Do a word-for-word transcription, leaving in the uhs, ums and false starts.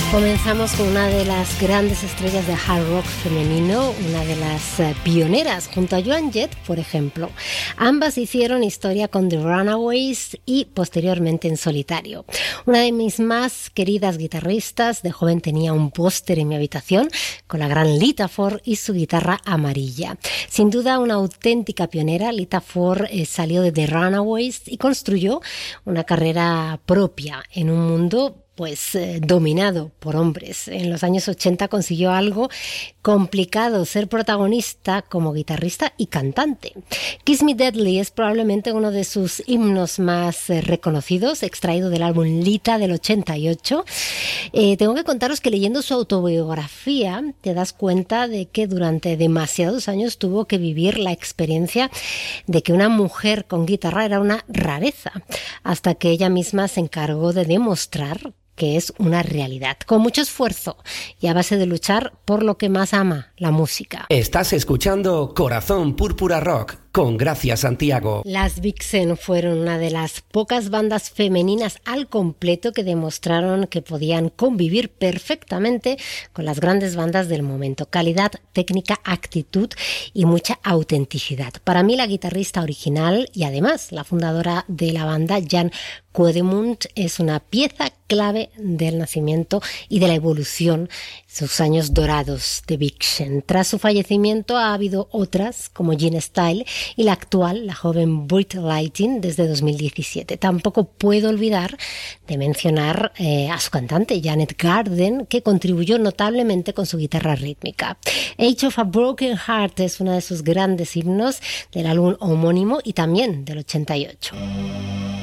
Comenzamos con una de las grandes estrellas de hard rock femenino, una de las eh, pioneras, junto a Joan Jett, por ejemplo. Ambas hicieron historia con The Runaways y posteriormente en solitario. Una de mis más queridas guitarristas, de joven tenía un póster en mi habitación con la gran Lita Ford y su guitarra amarilla. Sin duda una auténtica pionera, Lita Ford eh, salió de The Runaways y construyó una carrera propia en un mundo pues eh, dominado por hombres. En los años ochenta consiguió algo complicado, ser protagonista como guitarrista y cantante. Kiss Me Deadly es probablemente uno de sus himnos más eh, reconocidos, extraído del álbum Lita del ochenta y ocho. Eh, tengo que contaros que leyendo su autobiografía te das cuenta de que durante demasiados años tuvo que vivir la experiencia de que una mujer con guitarra era una rareza, hasta que ella misma se encargó de demostrar que es una realidad, con mucho esfuerzo y a base de luchar por lo que más ama, la música. Estás escuchando Corazón Púrpura Rock con Gracia Santiago. Las Vixen fueron una de las pocas bandas femeninas al completo que demostraron que podían convivir perfectamente con las grandes bandas del momento. Calidad, técnica, actitud y mucha autenticidad. Para mí la guitarrista original y además la fundadora de la banda, Jan Quedemund, es una pieza clave del nacimiento y de la evolución, sus años dorados de Vixen. Tras su fallecimiento ha habido otras como Gene Style y la actual, la joven Brit Lighting, desde dos mil diecisiete. Tampoco puedo olvidar de mencionar eh, a su cantante Janet Garden, que contribuyó notablemente con su guitarra rítmica. Age of a Broken Heart es uno de sus grandes himnos del álbum homónimo y también del ochenta y ocho.